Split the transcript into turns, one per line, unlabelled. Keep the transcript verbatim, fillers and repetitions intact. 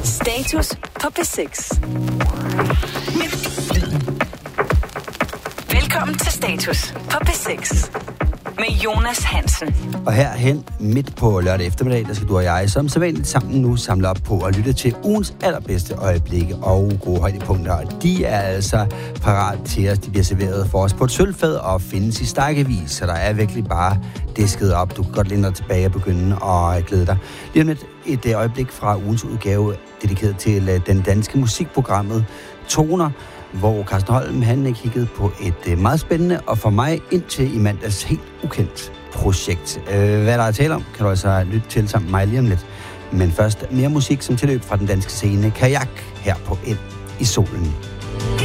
Status på P seks. Velkommen til Status på P seks med Jonas Hansen.
Og herhen midt på lørdag eftermiddag, der skal du og jeg som sædvanligt sammen nu samle op på at lytte til ugens allerbedste øjeblikke og gode højdepunkter. Og de er altså parat til os. De bliver serveret for os på et sølvfad og findes i stakkevis, så der er virkelig bare disket op. Du kan godt læne dig tilbage og begynde at glæde dig. Lige om lidt et øjeblik fra ugens udgave dedikeret til den danske musikprogrammet Toner, hvor Carsten Holm han kiggede på et meget spændende og for mig indtil i mandags helt ukendt projekt. Hvad der er tale om, kan du altså lytte til sammen med mig lige om lidt. Men først mere musik som tilløb fra den danske scene Kajak her på Ind i solen.